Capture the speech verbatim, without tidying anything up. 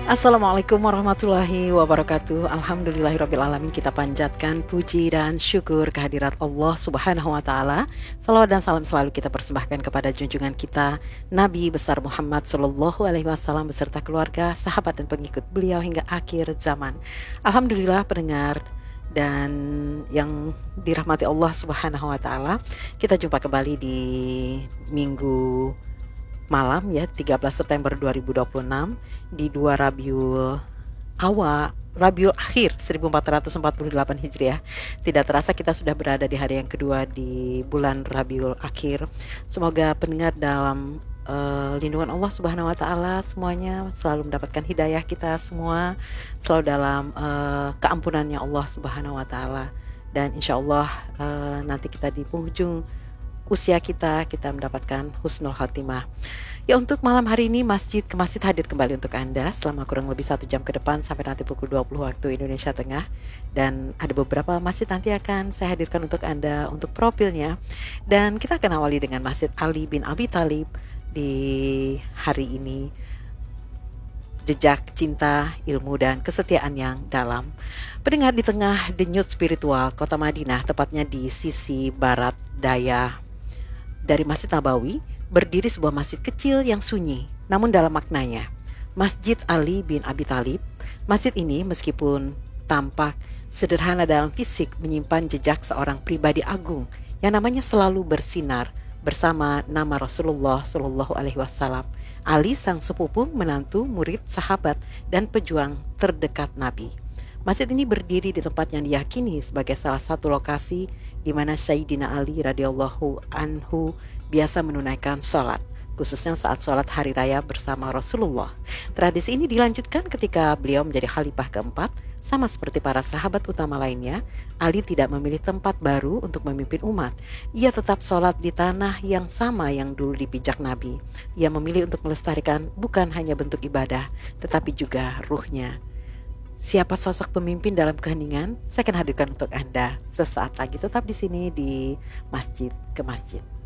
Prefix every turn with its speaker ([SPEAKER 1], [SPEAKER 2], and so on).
[SPEAKER 1] Assalamualaikum warahmatullahi wabarakatuh. Alhamdulillahirrabbilalamin. Kita panjatkan puji dan syukur kehadirat Allah subhanahu wa ta'ala. Salawat dan salam selalu kita persembahkan kepada junjungan kita Nabi besar Muhammad sallallahu alaihi wasallam beserta keluarga, sahabat dan pengikut beliau hingga akhir zaman. Alhamdulillah pendengar dan yang dirahmati Allah subhanahu wa ta'ala, kita jumpa kembali di minggu malam ya, tiga belas September dua ribu dua puluh enam di dua Rabiul Awal, Rabiul Akhir seribu empat ratus empat puluh delapan Hijriah. Tidak terasa kita sudah berada di hari yang kedua di bulan Rabiul Akhir. Semoga pendengar dalam uh, lindungan Allah Subhanahu wa taala semuanya selalu mendapatkan hidayah, kita semua selalu dalam uh, keampunannya Allah Subhanahu wa taala, dan insyaallah uh, nanti kita di penghujung usia kita, kita mendapatkan husnul khotimah. Ya, untuk malam hari ini Masjid ke Masjid hadir kembali untuk Anda selama kurang lebih satu jam ke depan sampai nanti pukul dua puluh waktu Indonesia Tengah. Dan ada beberapa masjid nanti akan saya hadirkan untuk Anda untuk profilnya. Dan kita akan awali dengan Masjid Ali bin Abi Thalib di hari ini. Jejak cinta, ilmu, dan kesetiaan yang dalam. Pendengar, di tengah denyut spiritual kota Madinah, tepatnya di sisi barat daya dari Masjid Nabawi, berdiri sebuah masjid kecil yang sunyi, namun dalam maknanya. Masjid Ali bin Abi Thalib. Masjid ini meskipun tampak sederhana dalam fisik, menyimpan jejak seorang pribadi agung yang namanya selalu bersinar bersama nama Rasulullah Shallallahu Alaihi Wasallam. Ali sang sepupu, menantu, murid, sahabat, dan pejuang terdekat Nabi. Masjid ini berdiri di tempat yang diyakini sebagai salah satu lokasi di mana Sayyidina Ali radhiyallahu anhu biasa menunaikan sholat, khususnya saat sholat hari raya bersama Rasulullah. Tradisi ini dilanjutkan ketika beliau menjadi khalifah keempat. Sama seperti para sahabat utama lainnya, Ali tidak memilih tempat baru untuk memimpin umat. Ia tetap sholat di tanah yang sama yang dulu dipijak Nabi. Ia memilih untuk melestarikan bukan hanya bentuk ibadah, tetapi juga ruhnya. Siapa sosok pemimpin dalam keheningan? Saya akan hadirkan untuk Anda sesaat lagi. Tetap di sini di Masjid ke Masjid.